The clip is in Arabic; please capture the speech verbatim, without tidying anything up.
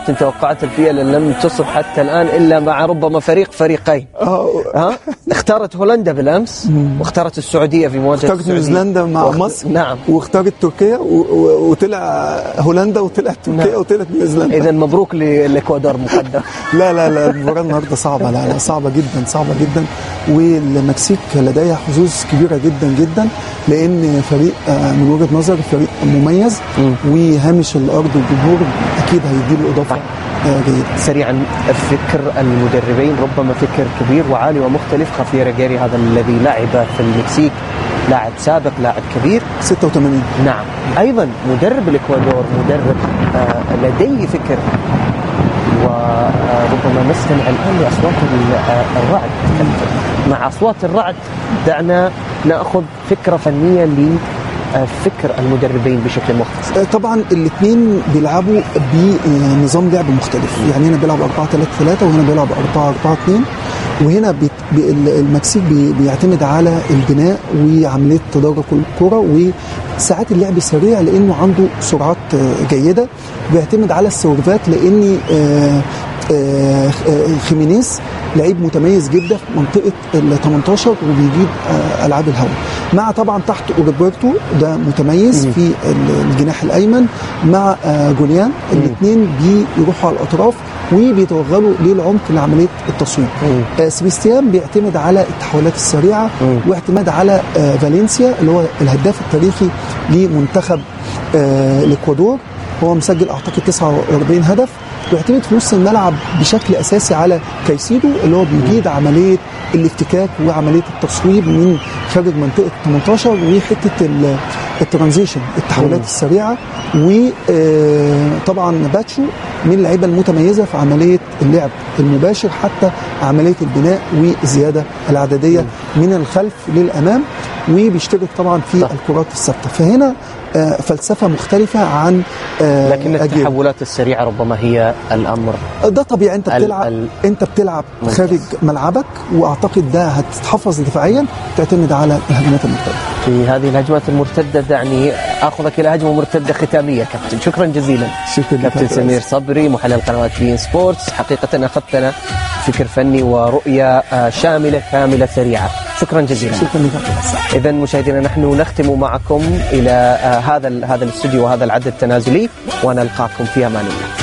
كابتن توقعات الفيلة لم تصف حتى الآن إلا مع ربما فريق فريقين. ها اختارت هولندا بالأمس واختارت السعودية في مواجهة اختارت نيوزيلندا مع واخت... مصر. نعم. واختارت تركيا و... و... وطلع هولندا وطلعت تركيا. نعم. وطلعت نيوزيلندا. إذا مبروك للإكوادور مقدم. لا لا لا المباراة النهارده صعبة. لا لا صعبة جدا صعبة جدا، والمكسيك لديها حظوظ كبيرة جدا جدا، لأن فريق من وجهة نظر فريق مميز، م. وهامش الأرض والجمهور أكيد هيديله إضافة جيدة. سريعا، فكر المدربين ربما فكر كبير وعالي ومختلف. خافير جاري هذا الذي لعب في المكسيك، لاعب سابق، لاعب كبير، ستة وثمانين. نعم. أيضا مدرب الإكوادور مدرب آه لديه فكر، وربما نستمع الآن لأصوات الرعد. مع أصوات الرعد دعنا نأخذ فكرة فنية لفكر المدربين بشكل مختصر. طبعا الاثنين بيلعبوا بنظام لعب مختلف، يعني هنا بيلعب أربعة ثلاثة ثلاثة وهنا بيلعب أربعة أربعة اثنين، وهنا بي المكسيك بي بيعتمد على البناء وعملية تدارك الكرة وساعات اللعب السريع لأنه عنده سرعات جيدة. بيعتمد على السيرفات لأن خيمينيز لعيب متميز جدا في منطقة ال ثمانية عشر وبيجيب ألعاب الهواء، مع طبعا تحت أوربرتو ده متميز في الجناح الأيمن مع جوليان. الاثنين بيروحوا على الأطراف وبيتوغلوا للعمق لعملية التصويب. سبيستيان بيعتمد على التحولات السريعة واعتماد على فالنسيا اللي هو الهداف التاريخي لمنتخب الإكوادور، هو مسجل أعتقد تسعة وأربعين هدف. بيعتمد في نص الملعب بشكل أساسي على كايسيدو اللي هو بيجيد عملية الافتكاك وعملية التصويب من خارج منطقة ثمانية عشر وحتة الترانزيشن التحولات السريعة. وطبعا باتشو من اللعيبة المتميزة في عملية اللعب المباشر حتى عملية البناء والزيادة العددية من الخلف للأمام، وبيشترك طبعا في الكرات الثابتة. فهنا فلسفة مختلفة عن لكن التحولات السريعة ربما هي الأمر ده طبيعي. أنت بتلعب ال... أنت بتلعب خارج ملعبك، وأعتقد ده هتتحفظ دفاعيا، تعتمد على الهجمات المرتدة. في هذه الهجمات المرتدة دعني أخذك إلى هجمة مرتدة ختامية كابتن. شكرا جزيلا. شكرا كابتن سمير صبري محلل قنوات بي إن سبورتس. حقيقة أخذتنا فكر فني ورؤية شاملة كاملة سريعة. شكرا جزيلا. شكرا لك. إذن مشاهدينا نحن نختم معكم إلى هذا هذا الاستوديو وهذا العد التنازلي، ونلقاكم في أمان الله.